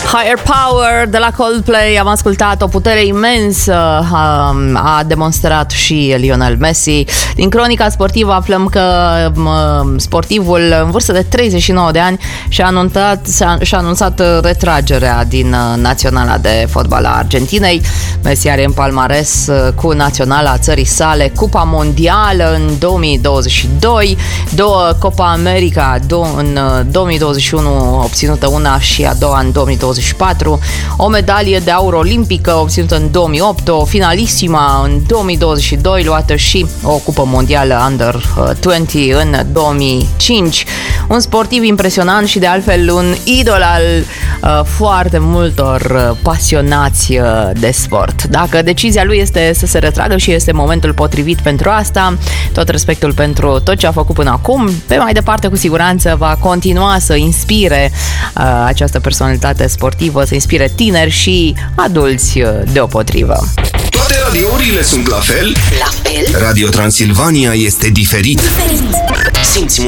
Higher Power de la Coldplay, am ascultat. O putere imensă a demonstrat și Lionel Messi. Din cronica sportivă aflăm că sportivul în vârstă de 39 de ani și-a anunțat retragerea din Naționala de Fotbal a Argentinei. Messi are în palmares cu Naționala țării sale Cupa Mondială în 2022, două Copa America în 2021 obținută una și a doua în 2024, o medalie de aur olimpică obținută în 2008, o finalissima în 2022, luată și o Cupă Mondială Under 20 în 2005. Un sportiv impresionant și de altfel un idol al foarte multor pasionați de sport. Dacă decizia lui este să se retragă și este momentul potrivit pentru asta, tot respectul pentru tot ce a făcut până acum, pe mai departe cu siguranță va continua să inspire această personalitate sportivă, să inspire tineri și adulți deopotrivă. Toate radiourile sunt la fel? La fel? Radio Transilvania este diferit. Simți